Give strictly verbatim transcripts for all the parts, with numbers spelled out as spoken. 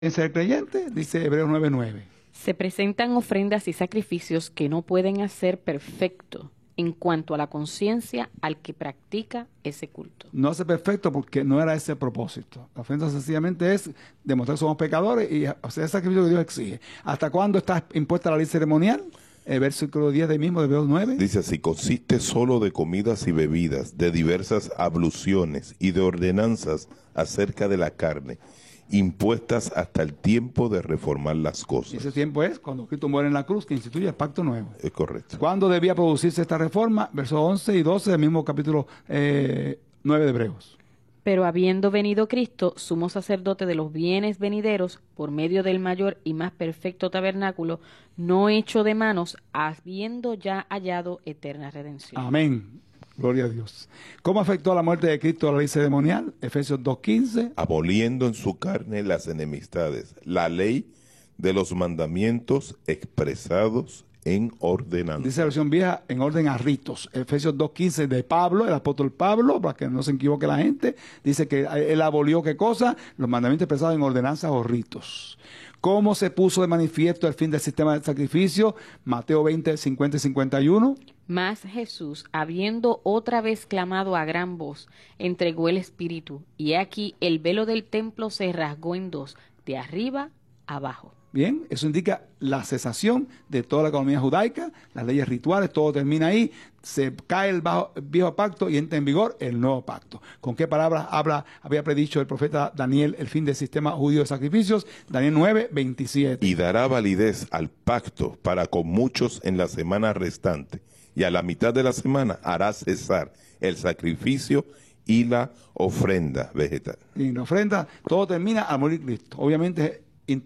ser creyente, dice Hebreos nueve nueve. Se presentan ofrendas y sacrificios que no pueden hacer perfecto en cuanto a la conciencia al que practica ese culto. No hace perfecto porque no era ese el propósito. La ofrenda sencillamente es demostrar que somos pecadores y hacer el sacrificio que Dios exige. ¿Hasta cuándo está impuesta la ley ceremonial? El versículo diez de mismo de Hebreos nueve. Dice así: consiste solo de comidas y bebidas, de diversas abluciones y de ordenanzas acerca de la carne, impuestas hasta el tiempo de reformar las cosas. Y ese tiempo es cuando Cristo muere en la cruz, que instituye el pacto nuevo. Es correcto. ¿Cuándo debía producirse esta reforma? Versos once y doce del mismo capítulo eh, nueve de Hebreos. Pero habiendo venido Cristo, sumo sacerdote de los bienes venideros, por medio del mayor y más perfecto tabernáculo, no hecho de manos, habiendo ya hallado eterna redención. Amén. Gloria a Dios. ¿Cómo afectó la muerte de Cristo a la ley ceremonial? Efesios dos quince. Aboliendo en su carne las enemistades, la ley de los mandamientos expresados en ordenanza. Dice la versión vieja, en orden a ritos. Efesios dos quince de Pablo, el apóstol Pablo, para que no se equivoque la gente, dice que él abolió ¿qué cosa? Los mandamientos expresados en ordenanzas o ritos. ¿Cómo se puso de manifiesto el fin del sistema de sacrificio? Mateo veinte, cincuenta y cincuenta y uno. Mas Jesús, habiendo otra vez clamado a gran voz, entregó el Espíritu, y aquí el velo del templo se rasgó en dos, de arriba a abajo. Bien, eso indica la cesación de toda la economía judaica, las leyes rituales, todo termina ahí, se cae el, bajo, el viejo pacto y entra en vigor el nuevo pacto. ¿Con qué palabras habla, había predicho el profeta Daniel el fin del sistema judío de sacrificios? Daniel nueve, veintisiete. Y dará validez al pacto para con muchos en la semana restante, y a la mitad de la semana hará cesar el sacrificio y la ofrenda vegetal. Y la ofrenda, todo termina al morir Cristo. Obviamente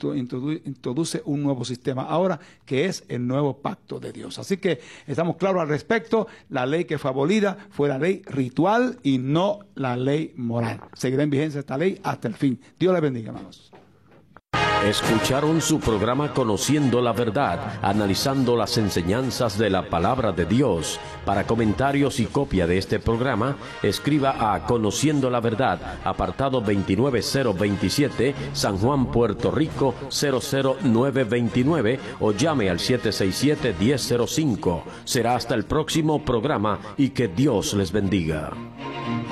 introduce un nuevo sistema ahora, que es el nuevo pacto de Dios. Así que estamos claros al respecto. La ley que fue abolida fue la ley ritual y no la ley moral. Seguirá en vigencia esta ley hasta el fin. Dios les bendiga, hermanos. Escucharon su programa Conociendo la Verdad, analizando las enseñanzas de la Palabra de Dios. Para comentarios y copia de este programa, escriba a Conociendo la Verdad, apartado veintinueve cero veintisiete, San Juan, Puerto Rico, cero cero nueve veintinueve, o llame al siete seis siete, diez cero cinco. Será hasta el próximo programa y que Dios les bendiga.